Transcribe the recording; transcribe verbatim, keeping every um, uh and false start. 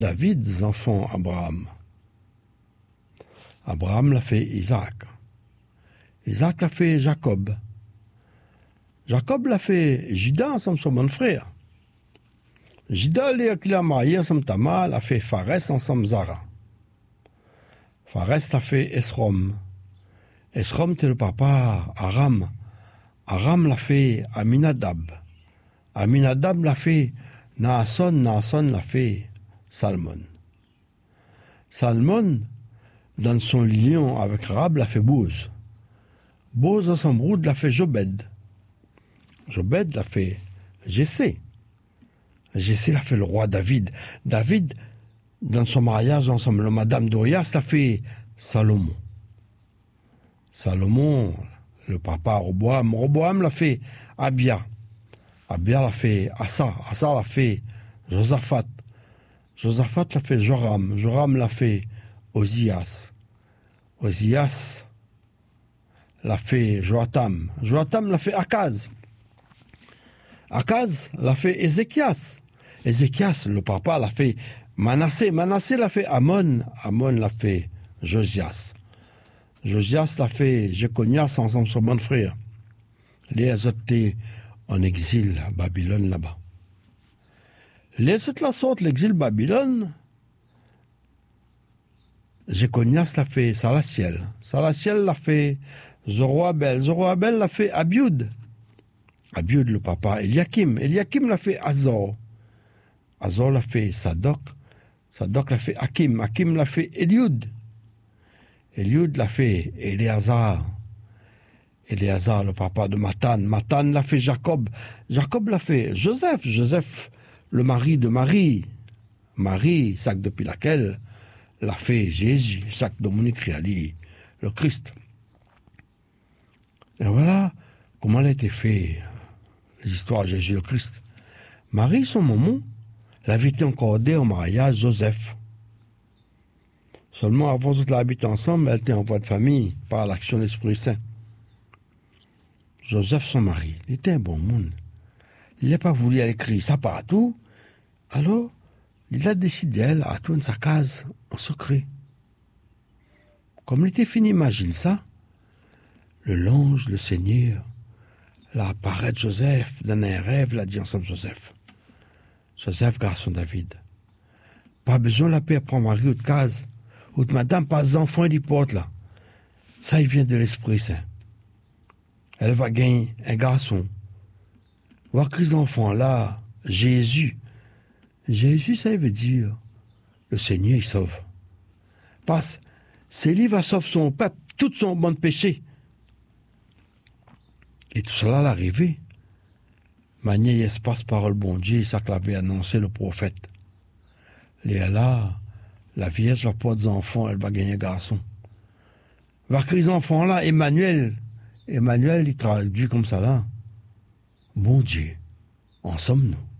David, enfants Abraham. Abraham l'a fait Isaac. Isaac l'a fait Jacob. Jacob l'a fait Judas ensemble son bon frère. Judas, qui l'a marié ensemble Tamar, l'a fait Pharès ensemble Zara. Pharès l'a fait Esrom. Esrom, c'est le papa Aram. Aram l'a fait Aminadab. Aminadab l'a fait Naasson. Naasson l'a fait Salmon. Salmon, dans son lien avec Rab, l'a fait Boz. Boz, dans son brood, l'a fait Jobed. Jobed l'a fait Jessé. Jessé l'a fait le roi David. David, dans son mariage ensemble, Madame d'Orias l'a fait Salomon. Salomon, le papa Roboam. Roboam l'a fait Abia. Abia l'a fait Asa. Asa l'a fait Josaphat. Josaphat l'a fait Joram. Joram l'a fait Ozias. Ozias l'a fait Joatam. Joatam l'a fait Akaz. Akaz l'a fait Ézéchias. Ézéchias, le papa, l'a fait Manassé. Manassé l'a fait Amon. Amon l'a fait Josias. Josias l'a fait Jéconias ensemble son bon frère. Les autres étaient en exil à Babylone là-bas. Les autres la sorte l'exil Babylone. Jéconias l'a fait Salatiel. Salatiel l'a fait Zoroabel. Zoroabel l'a fait Abiud. Abiud, le papa, Eliakim. Eliakim l'a fait Azor. Azor l'a fait Sadok. Sadok l'a fait Hakim. Hakim l'a fait Eliud. Eliud l'a fait Éléazar. Éléazar, le papa de Matan. Matan l'a fait Jacob. Jacob l'a fait Joseph. Joseph, le mari de Marie. Marie, sac depuis laquelle l'a fait Jésus, sac de Monique Riali, le Christ. Et voilà comment elle a été faite, l'histoire de Jésus le Christ. Marie, son maman, l'avait été accordée en mariage Joseph. Seulement avant qu'ils habitent ensemble, elle était en voie de famille par l'action de l'Esprit Saint. Joseph, son mari, il était un bon monde. Il n'a pas voulu aller écrire ça partout. Alors, il a décidé, elle, à tourner sa case en secret. Comme il était fini, imagine ça. Le l'ange, le Seigneur, l'a apparaît Joseph dans un rêve, l'a dit ensemble Joseph. Joseph, garçon David. Pas besoin de la paix prendre mari ou de case, ou de madame, pas d'enfant, il porte là. Ça, il vient de l'Esprit Saint. Elle va gagner un garçon. Voir que les enfants là, Jésus. Jésus, ça veut dire le Seigneur, il sauve. Parce que c'est lui qui va sauver son peuple, tout son bon péché. Et tout cela l'arrivée. Manier espace parole bon Dieu, ça que l'avait annoncé le prophète. Léa là, la vierge va pas des enfants, elle va gagner un garçon. Va créer les enfants là, Emmanuel. Emmanuel, il traduit comme ça là. Bon Dieu, en sommes-nous.